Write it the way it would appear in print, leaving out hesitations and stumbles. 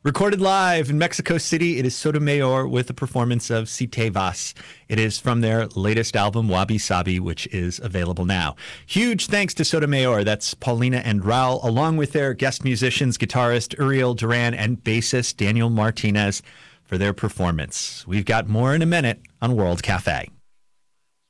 Recorded live in Mexico City, it is Sotomayor with a performance of Si Te Vas. It is from their latest album, Wabi Sabi, which is available now. Huge thanks to Sotomayor. That's Paulina and Raul, along with their guest musicians, guitarist Uriel Duran and bassist Daniel Martinez for their performance. We've got more in a minute on World Cafe.